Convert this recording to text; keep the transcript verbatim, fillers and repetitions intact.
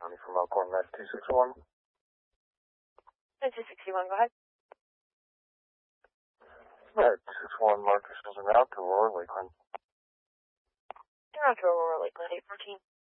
Tony from Elkhorn, Med two six one. Med two sixty-one, go ahead. Med two six one, Marcus is en route to Aurora, Lakeland. En route to Aurora, Lakeland, eight fourteen.